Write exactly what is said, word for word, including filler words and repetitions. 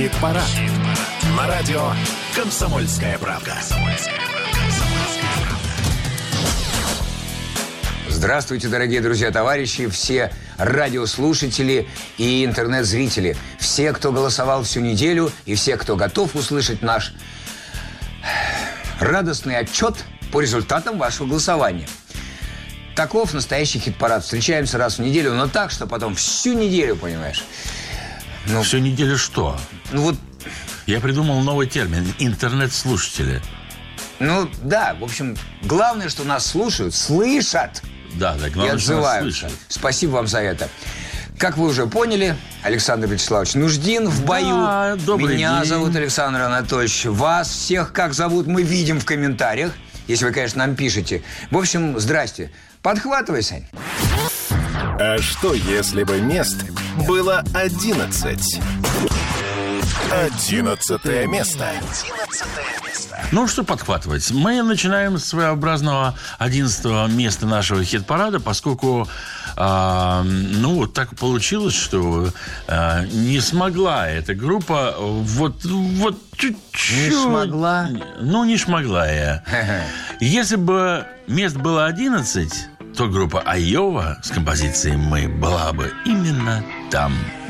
Хит-парад. На радио «Комсомольская правда». Здравствуйте, дорогие друзья, товарищи, все радиослушатели и интернет-зрители, все, кто голосовал всю неделю, и все, кто готов услышать наш радостный отчет по результатам вашего голосования. Таков настоящий хит-парад. Встречаемся раз в неделю, но так, что потом всю неделю, понимаешь. Ну, всю неделю что? Ну вот... Я придумал новый термин – интернет-слушатели. Ну да, в общем, главное, что нас слушают, слышат. Да, да, главное, и отзываются. Что нас слышат. Спасибо вам за это. Как вы уже поняли, Александр Вячеславович Нуждин в бою. Да, добрый Меня день. зовут Александр Анатольевич. Вас всех как зовут, мы видим в комментариях, если вы, конечно, нам пишете. В общем, здрасте. Подхватывай, Сань. А что, если бы мест было одиннадцать? Одиннадцатое место. Ну, что подхватывать? Мы начинаем с своеобразного одиннадцатого места нашего хит-парада, поскольку, э, ну, вот так получилось, что э, не смогла эта группа вот, вот чуть-чуть... Не смогла? Ну, не смогла я. Если бы мест было одиннадцать, то группа Айова с композицией «Мы» была бы именно там.